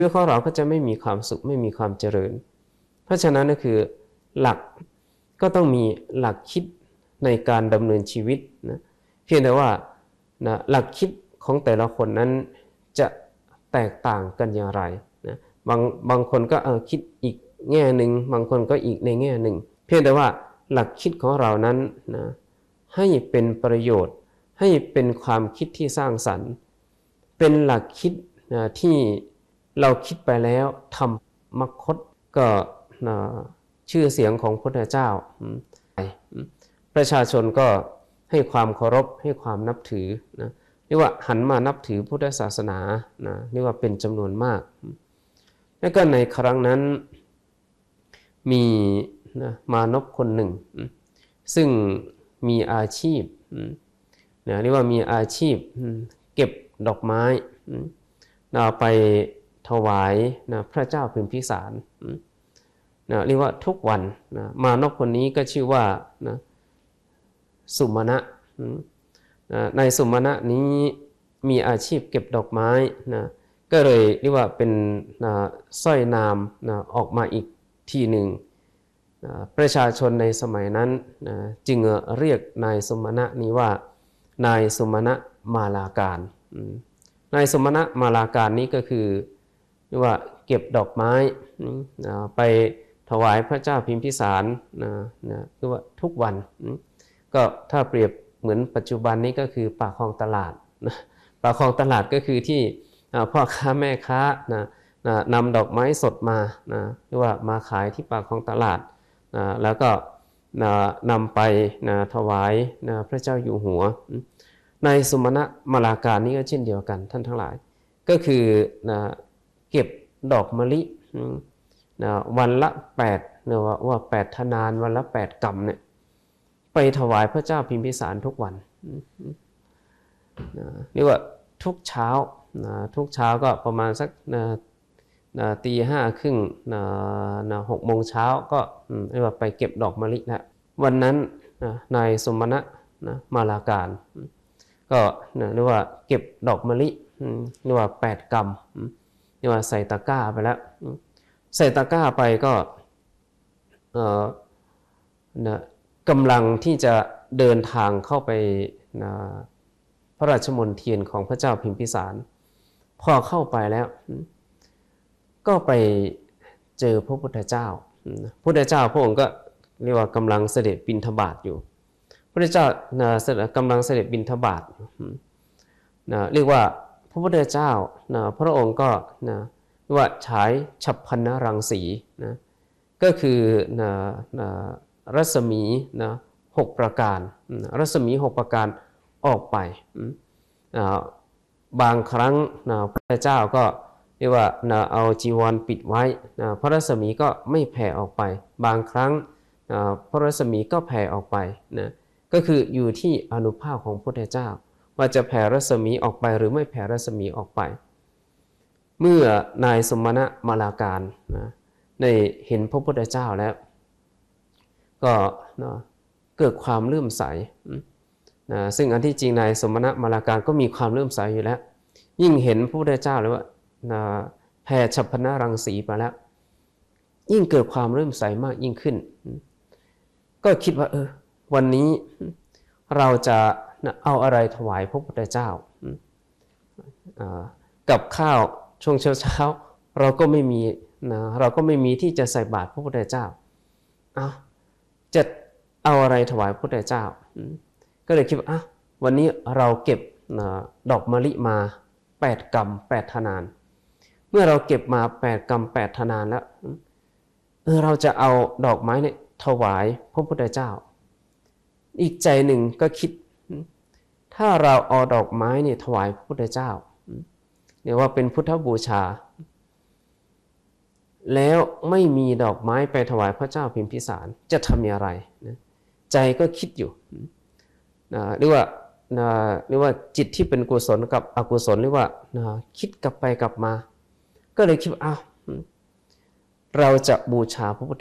ชีวิตของเราก็จะไม่มีความสุขไม่มีความเจริญเพราะฉะนั้นก็คือหลักก็ต้องมีหลักคิดในการดำเนินชีวิตนะเพียงแต่ว่านะหลักคิดของแต่ละคนนั้นจะแตกต่างกันอย่างไรนะบางคนก็คิดอีกแง่หนึ่งบางคนก็อีกในแง่หนึ่งเพียงแต่ว่าหลักคิดของเรานั้นนะให้เป็นประโยชน์ให้เป็นความคิดที่สร้างสรรค์เป็นหลักคิดนะที่เราคิดไปแล้วทำมรรคก็นะชื่อเสียงของพระพุทธเจ้าประชาชนก็ให้ความเคารพให้ความนับถือนะเรียกว่าหันมานับถือพุทธศาสนานะเรียกว่าเป็นจำนวนมากแล้วก็ในครั้งนั้นมีนะมานพคนหนึ่งซึ่งมีอาชีพนะเรียกว่ามีอาชีพเก็บดอกไม้นะไปถวายนะพระเจ้าพิมพิสารนะเรียกว่าทุกวันนะมานพคนนี้ก็ชื่อว่านะสุมาณะในสุมาณะนี้มีอาชีพเก็บดอกไม้นะก็เลยเรียกว่าเป็นสร้อยนามนะออกมาอีกทีหนึ่งประชาชนในสมัยนั้นจึงเรียกนายสุมาณะนี้ว่านายสุมาณะมาลาการนายสุมาณะมาลาการนี้ก็คือเรียกว่าเก็บดอกไม้ไปถวายพระเจ้าพิมพิสารคือว่าทุกวันก็ถ้าเปรียบเหมือนปัจจุบันนี้ก็คือปากคลองตลาดปากคลองตลาดก็คือที่พ่อค้าแม่ค้านำดอกไม้สดมาหรือว่ามาขายที่ปากคลองตลาดแล้วก็นำไปถวายพระเจ้าอยู่หัวในสุมาณะมาลาการนี้ก็เช่นเดียวกันท่านทั้งหลายก็คือเก็บดอกมะลิวันละ8เนี่ยว่า8 ธนานวันละ8 กำเนี่ยไปถวายพระเจ้าพิมพิสารทุกวันเรียกว่าทุกเช้าทุกเช้าก็ประมาณสักตี 5:30 6 โมงเช้าก็เรียกว่าไปเก็บดอกมะลิแล้ววันนั้นนายสมณะมาลาการก็เรียกว่าเก็บดอกมะลิเรียกว่า8 กำเรียกว่าใส่ตะกร้าไปแล้วใส่ตะกร้าไปก็กำลังที่จะเดินทางเข้าไปพระราชมณฑีของพระเจ้าพิมพิสารพอเข้าไปแล้วก็ไปเจอพระพุทธเจ้าพระพุทธเจ้าพระองค์ก็เรียกว่ากำลังเสด็จบิณฑบาตอยู่พระพุทธเจ้ากำลังเสด็จบิณฑบาตเรียกว่าพระพุทธเจ้าพระองค์ก็เรียกว่าฉายฉัพพนรังสีก็คือรัศมี6 ประการรัศมี6 ประการออกไปบางครั้งพระเจ้าก็เรียกว่าเอาจีวรปิดไว้พระรัศมีก็ไม่แผ่ออกไปบางครั้งพระรัศมีก็แผ่ออกไปก็คืออยู่ที่อานุภาพของพระพุทธเจ้าว่าจะแผ่รัศมีออกไปหรือไม่แผ่รัศมีออกไปเมื่อนายสมณะมาลาการได้เห็นพระพุทธเจ้าแล้วก็เกิดความเลื่อมใสซึ่งอันที่จริงนายสมณะมาลาการก็มีความเลื่อมใสอยู่แล้วยิ่งเห็นพระพุทธเจ้าเลยว่าแผ่ฉัพพนรังสีไปแล้วยิ่งเกิดความเลื่อมใสมากยิ่งขึ้นก็คิดว่าวันนี้เราจะเอาอะไรถวายพระพุทธเจ้ากับข้าวช่วงเช้าเราก็ไม่มีที่จะใส่บาตรพระพุทธเจ้าจะเอาอะไรถวายพระพุทธเจ้าก็เลยคิดว่าวันนี้เราเก็บดอกมะลิมา8 กำ 8 ธนานเมื่อเราเก็บมา8 กำ 8 ธนานแล้วเราจะเอาดอกไม้เนี่ยถวายพระพุทธเจ้าอีกใจหนึ่งก็คิดถ้าเราเอาดอกไม้เนี่ยถวายพระพุทธเจ้าเรียกว่าเป็นพุทธบูชาแล้วไม่มีดอกไม้ไปถวายพระเจ้าพิมพิสารจะทำอย่างไรใจก็คิดอยู่เรียกว่าจิตที่เป็นกุศลกับอกุศลเรียกว่าคิดกลับไปกลับมาก็เลยคิดว่าเราจะบูชาพระพุทธ